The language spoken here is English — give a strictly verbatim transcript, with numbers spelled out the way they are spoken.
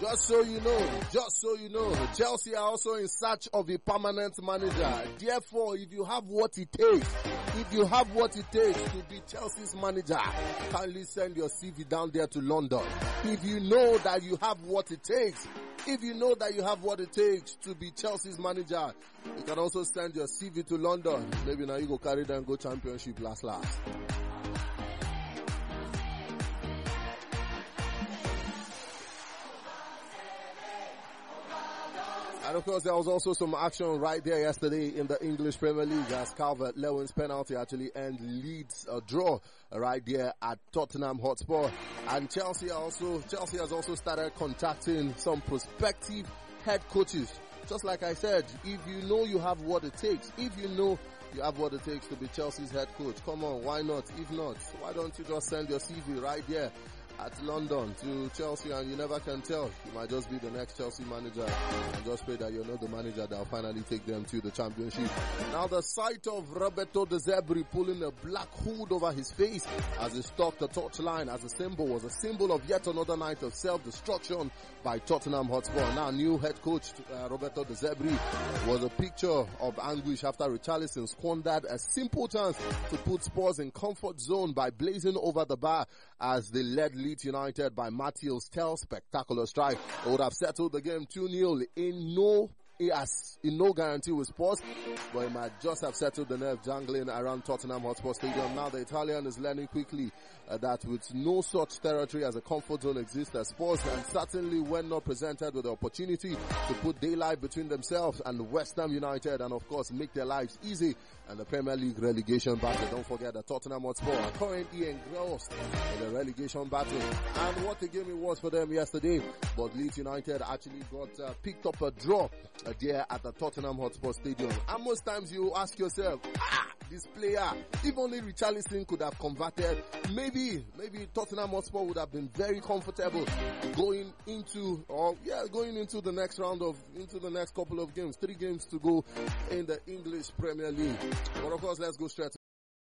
Just so you know, just so you know, Chelsea are also in search of a permanent manager. Therefore, if you have what it takes, if you have what it takes to be Chelsea's manager, kindly send your C V down there to London. If you know that you have what it takes, if you know that you have what it takes to be Chelsea's manager, you can also send your C V to London. Maybe now you go carry them go championship last last. And of course, there was also some action right there yesterday in the English Premier League as Calvert-Lewin's penalty actually ended Leeds a draw right there at Tottenham Hotspur. And Chelsea also, Chelsea has also started contacting some prospective head coaches. Just like I said, if you know you have what it takes, if you know you have what it takes to be Chelsea's head coach, come on, why not? If not, why don't you just send your C V right there at London to Chelsea, and you never can tell. You might just be the next Chelsea manager, and just pray that you're not the manager that will finally take them to the championship. Now the sight of Roberto De Zerbi pulling a black hood over his face as he stalked the touchline as a symbol was a symbol of yet another night of self-destruction by Tottenham Hotspur. Now new head coach uh, Roberto De Zerbi was a picture of anguish after Richarlison squandered a simple chance to put Spurs in comfort zone by blazing over the bar as they led Leeds United by Matheus Tel's spectacular strike. It would have settled the game two nil in no He has in no guarantee with Spurs, but he might just have settled the nerve jangling around Tottenham Hotspur Stadium. Now the Italian is learning quickly uh, that with no such territory as a comfort zone exists at Spurs, and certainly when not presented with the opportunity to put daylight between themselves and West Ham United, and of course make their lives easy and the Premier League relegation battle. Don't forget that Tottenham Hotspur are currently engrossed in the relegation battle, and what a game it was for them yesterday. But Leeds United actually got uh, picked up a draw uh, there at the Tottenham Hotspur Stadium. And most times you ask yourself, ah, this player, if only Richarlison could have converted, maybe, maybe Tottenham Hotspur would have been very comfortable going into, or yeah, going into the next round of, into the next couple of games, three games to go in the English Premier League. But of course, let's go straight